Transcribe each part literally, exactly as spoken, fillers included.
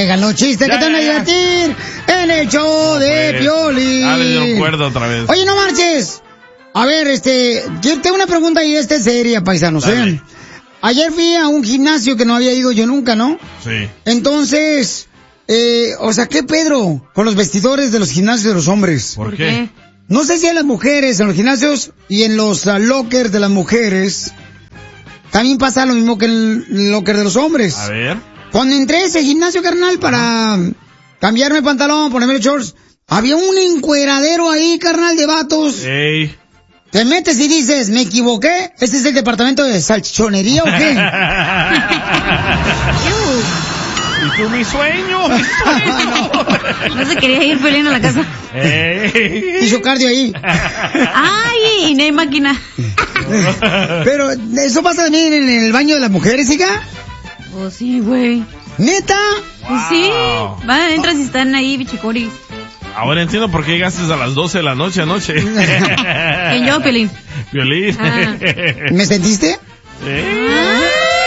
traigan los chistes ya, que te van a divertir en el show de pues, Piolín. Ah, le dio cuerda otra vez. Oye, no marches. A ver, este, tengo una pregunta y esta es seria, paisanos, ¿eh? Ayer fui a un gimnasio que no había ido yo nunca, ¿no? Sí. Entonces, eh, o sea, ¿qué Pedro con los vestidores de los gimnasios de los hombres? ¿Por qué? No sé si a las mujeres en los gimnasios y en los uh, lockers de las mujeres también pasa lo mismo que en el locker de los hombres. A ver. Cuando entré a ese gimnasio, carnal, para cambiarme el pantalón, ponerme los shorts, había un encueradero ahí, carnal, de vatos. Ey. Te metes y dices, ¿me equivoqué? ¿Este es el departamento de salchichonería o qué? ¿Y tú mi sueño? Mi sueño. No se quería ir Piolín a la casa. Ey. Hizo cardio ahí. Ay, y no hay máquina. Pero, ¿eso pasa también en el baño de las mujeres, hija? Oh, sí, güey. ¿Neta? Pues sí. Van, entras y están ahí, bichicoris. Ahora entiendo por qué llegaste a las doce de la noche anoche. ¿Quién yo, Piolín? Piolín. Ah. ¿Me sentiste? ¿Eh?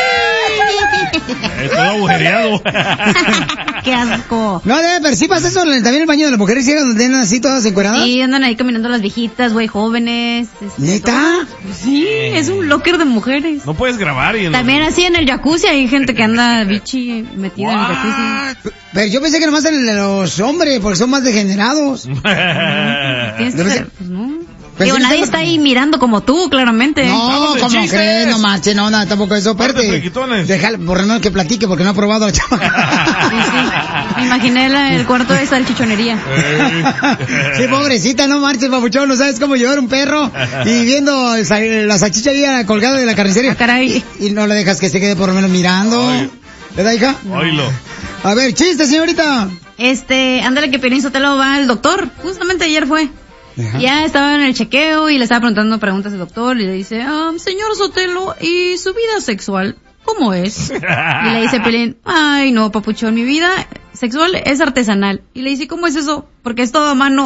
Estoy agujereado. Qué asco. No, debe, pero sí pasa eso también en el baño de las mujeres, llegan donde andan así todas encueradas. Sí, andan ahí caminando las viejitas, güey, jóvenes. Este, ¿Neta? Pues sí, es un locker de mujeres. No puedes grabar y... También no... así en el jacuzzi hay gente que anda bichi metida What? En el jacuzzi. Pero yo pensé que nomás en el de los hombres, porque son más degenerados. No, tienes que ser, pues no. Digo, nadie está ahí mirando como tú, claramente. No, ¿cómo crees? No marche, no, nada, tampoco eso. Espérate. Déjalo, por lo menos que platique, porque no ha probado la chamaca. Sí, sí. Me imaginé la, el cuarto de salchichonería. Sí, pobrecita, no marches, papuchón, no sabes cómo llevar un perro y viendo la salchicha ahí colgada de la carnicería. Ah, caray. Y, y no le dejas que se quede por lo menos mirando. Ay. ¿Verdad, hija? Oílo. A ver, chiste, señorita. Este, ándale que Piolín Sotelo va al doctor. Justamente ayer fue. Ajá. Ya estaba en el chequeo y le estaba preguntando preguntas al doctor y le dice, um, señor Sotelo, ¿y su vida sexual cómo es? Y le dice Piolín, ay no, papuchón, mi vida sexual es artesanal. Y le dice, ¿cómo es eso? Porque es todo a mano.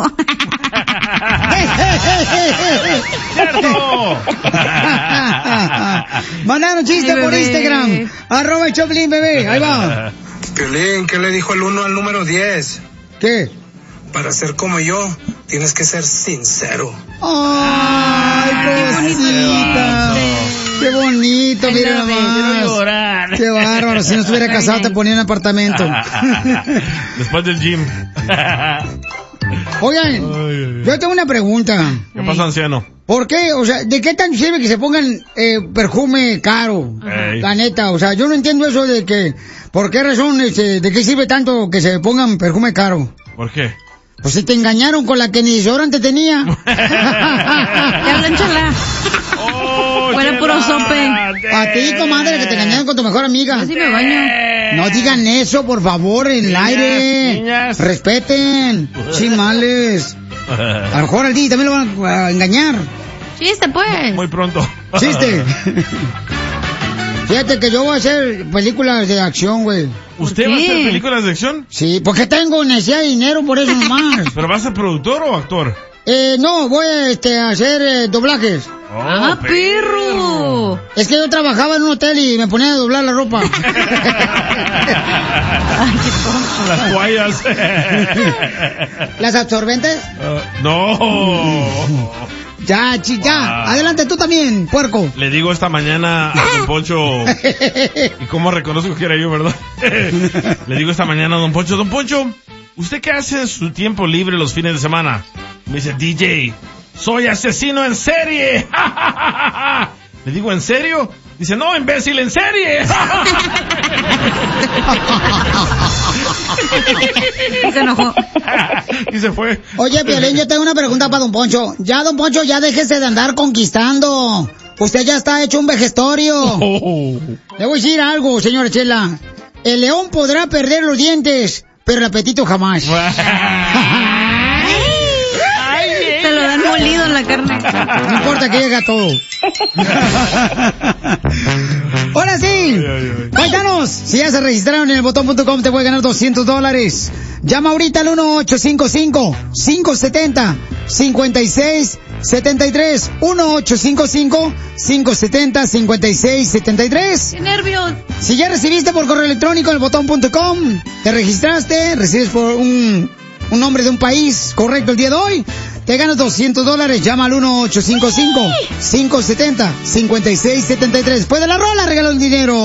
¡Cierto! Mandaron chiste ay, por Instagram. Arroba el Choplin, bebé. Ahí va. Piolín, ¿qué le dijo el uno al número diez? ¿Qué? Para ser como yo, tienes que ser sincero. ¡Ay, cosita! ¡Qué bonito! Mira nomás. ¡Qué bárbaro! Si no estuviera casado te ponía en apartamento. Después del gym. Oigan, yo tengo una pregunta. ¿Qué pasa, anciano? ¿Por qué? O sea, ¿de qué tan sirve que se pongan eh, perfume caro? Ey. La neta, o sea, yo no entiendo eso de que... ¿Por qué razón, este, de qué sirve tanto que se pongan perfume caro? ¿Por qué? Pues si te engañaron con la que ni desodorante tenía. Te hablan, chala. Oh, fuera puro sope. A ti, comadre, que te engañaron con tu mejor amiga. Yo sí me baño. No digan eso, por favor, en el aire. Niñas. Respeten. Chimales. A lo mejor al día también lo van a engañar. Chiste, pues. Muy pronto. Chiste. Fíjate que yo voy a hacer películas de acción, güey. ¿Usted va a hacer películas de acción? Sí, porque tengo necesidad de dinero, por eso nomás. ¿Pero vas a ser productor o actor? Eh, no, voy a este, hacer eh, doblajes. Oh, ¡Ah, perro! Es que yo trabajaba en un hotel y me ponía a doblar la ropa. Ay, qué tonto. Las toallas. ¿Las absorbentes? Uh, no. Ya, chica. Wow. Adelante tú también, puerco. Le digo esta mañana a Don Poncho. ¿Y cómo reconozco que era yo, verdad? Le digo esta mañana a Don Poncho, Don Poncho, ¿usted qué hace en su tiempo libre los fines de semana? Me dice, D J, soy asesino en serie. Le digo, ¿en serio? Dice, no, imbécil, en serie. Y se enojó. Y se fue. Oye, Piolín, yo tengo una pregunta para Don Poncho. Ya, Don Poncho, ya déjese de andar conquistando. Usted ya está hecho un vejestorio. Oh. Le voy a decir algo, señora Chela. El león podrá perder los dientes, pero el apetito jamás. Se lo dan molido en la carne. No importa que llegue a todo. Ahora sí, Paisanos, si ya se registraron en el botón punto com, te puede ganar doscientos dólares. Llama ahorita al uno ocho cinco cinco, cinco siete cero, cinco seis siete tres. uno ocho cinco cinco, cinco siete cero, cinco seis siete tres. ¡Qué nervios! Si ya recibiste por correo electrónico en el botón punto com, te registraste, recibes por un, un nombre de un país correcto el día de hoy, te ganas doscientos dólares. Llama al uno ocho cinco cinco, cinco siete cero, cinco seis siete tres. Después de la rola, regalo el dinero.